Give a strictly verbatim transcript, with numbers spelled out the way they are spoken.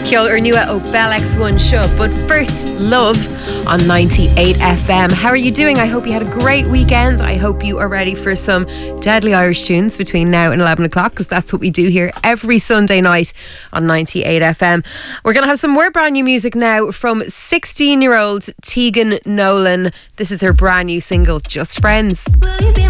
Ceol ar nua o Bell X one show. But first, Love on ninety-eight F M. How are you doing? I hope you had a great weekend. I hope you are ready for some deadly Irish tunes between now and eleven o'clock, because that's what we do here every Sunday night on ninety-eight F M. We're going to have some more brand new music now from sixteen-year-old Tegan Nolan. This is her brand new single, Just Friends.